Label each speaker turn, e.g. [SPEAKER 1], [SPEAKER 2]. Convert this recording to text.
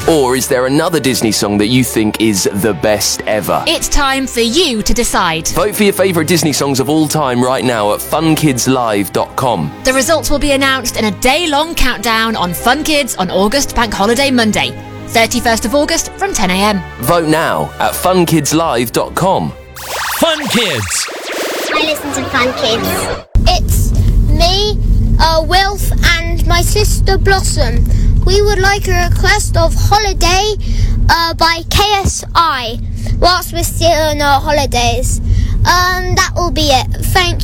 [SPEAKER 1] Or is there another Disney song that you think is the best ever?
[SPEAKER 2] It's time for you to decide.
[SPEAKER 1] Vote for your favourite Disney songs of all time right now at funkidslive.com.
[SPEAKER 2] The results will be announced in a day-long countdown on Fun Kids on August Bank Holiday Monday, 31st of August from 10 a.m.
[SPEAKER 1] Vote now at funkidslive.com.
[SPEAKER 3] Fun Kids.
[SPEAKER 4] I listen to Fun Kids. It's me, Wilf, and my sister Blossom. We would like a request of Holiday by KSI whilst we're still on our holidays. That will be it. Thank you.